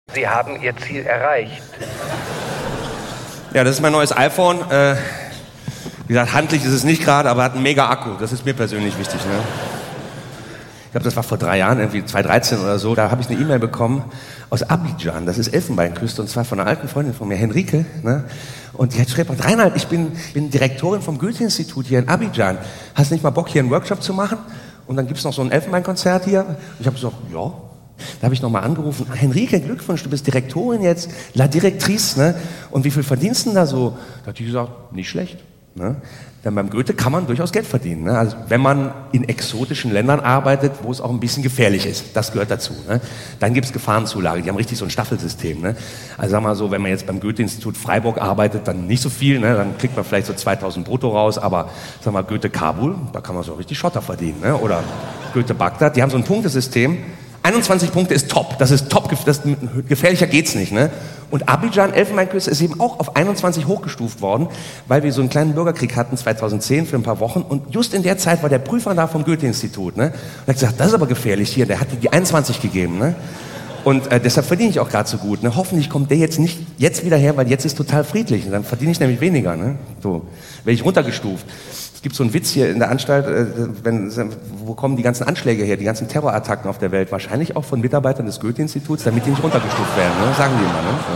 Sie haben Ihr Ziel erreicht. Ja, das ist mein neues iPhone. Wie gesagt, handlich ist es nicht gerade, aber hat einen mega Akku. Das ist mir persönlich wichtig. Ne? Ich glaube, das war vor 3 Jahren, irgendwie 2013 oder so. Da habe ich eine E-Mail bekommen aus Abidjan. Das ist Elfenbeinküste und zwar von einer alten Freundin von mir, Henrike. Ne? Und die hat geschrieben, Reinhard, ich bin Direktorin vom Goethe-Institut hier in Abidjan. Hast du nicht mal Bock, hier einen Workshop zu machen? Und dann gibt es noch so ein Elfenbeinkonzert hier. Und ich habe gesagt, ja. Da habe ich nochmal angerufen, Henrike, Glückwunsch, du bist Direktorin jetzt, La Directrice, ne? Und wie viel verdienst du denn da so? Da hat die gesagt, nicht schlecht. Ne? Denn beim Goethe kann man durchaus Geld verdienen. Ne? Also wenn man in exotischen Ländern arbeitet, wo es auch ein bisschen gefährlich ist, das gehört dazu. Ne? Dann gibt es Gefahrenzulage, die haben richtig so ein Staffelsystem. Ne? Also sag mal so, wenn man jetzt beim Goethe-Institut Freiburg arbeitet, dann nicht so viel, ne? Dann kriegt man vielleicht so 2000 brutto raus, aber sag mal Goethe Kabul, da kann man so richtig Schotter verdienen. Ne? Oder Goethe Bagdad, die haben so ein Punktesystem. 21 Punkte ist top, das ist top, gefährlicher geht's nicht. Ne? Und Abidjan, Elfenbeinküste, ist eben auch auf 21 hochgestuft worden, weil wir so einen kleinen Bürgerkrieg hatten 2010 für ein paar Wochen und just in der Zeit war der Prüfer da vom Goethe-Institut. Ne? Und er hat gesagt, das ist aber gefährlich hier, der hat dir die 21 gegeben. Ne? Und deshalb verdiene ich auch gerade so gut. Ne? Hoffentlich kommt der jetzt nicht jetzt wieder her, weil jetzt ist total friedlich. Und dann verdiene ich nämlich weniger. Ne? So, werde ich runtergestuft. Es gibt so einen Witz hier in der Anstalt, wo kommen die ganzen Anschläge her, die ganzen Terrorattacken auf der Welt? Wahrscheinlich auch von Mitarbeitern des Goethe-Instituts, damit die nicht runtergestuft werden, ne? Sagen die immer. Ne?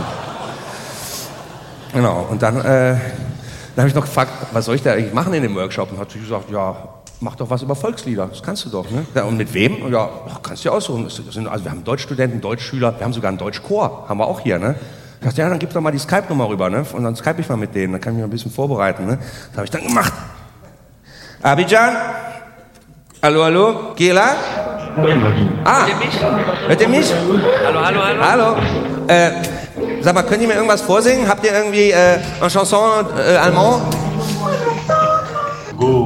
Genau, und dann habe ich noch gefragt, was soll ich da eigentlich machen in dem Workshop? Und hat sie gesagt, ja, mach doch was über Volkslieder, das kannst du doch. Ne? Ja, und mit wem? Ja, kannst du ja aussuchen. Also wir haben Deutschstudenten, Deutschschüler, wir haben sogar einen Deutschchor, haben wir auch hier. Ne? Ich dachte, ja, dann gib doch mal die Skype-Nummer rüber, ne? Und dann Skype ich mal mit denen, dann kann ich mich mal ein bisschen vorbereiten. Ne? Das habe ich dann gemacht. Abidjan? Hallo, hallo? Gela? Ah, hört ihr mich? Hallo, hallo, hallo. Hallo? Sag mal, könnt ihr mir irgendwas vorsingen? Habt ihr irgendwie eine Chanson allemand?